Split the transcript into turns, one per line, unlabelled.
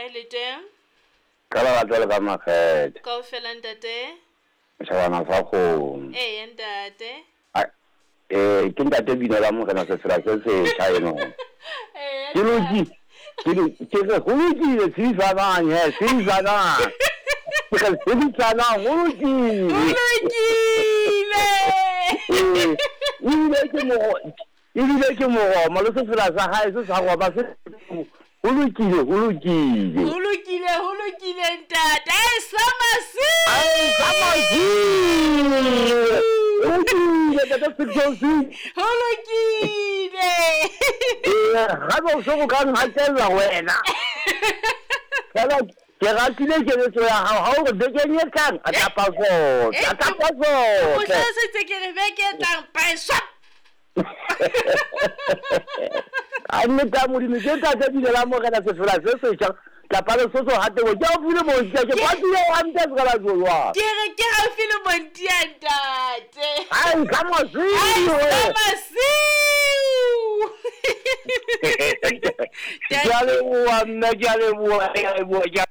Hi le teng.
Ka la batho le ka makgethe.
Kaofela ntate.
Mshabana sa kgomo.
Ntate.
Ke ntate bina la Morena Sefela se China. Ke loki. Ke re go lokile tsisana nya, tsisana. Ke tsisana go lokile. Ile ke mo ma lo Sefela sa hae se sa go ba se go lokile.
Holokile ntate. Samasi. Holokile.
Ha go so go ka ngatella wena. Kala ke ratile ke le tsoya ha o de ke nye kang atapaso.
O sa se ke re beke tang paisa.
Anne ta mo di me tsa tsa di la Morena Sefela se tsa la palo soso ha te go ja fule mo tsa ke ba di ya ante ka la jolwa.
Ke re ke ha file montia ntate.
Ai kama si. Ya le bua nna ya le bua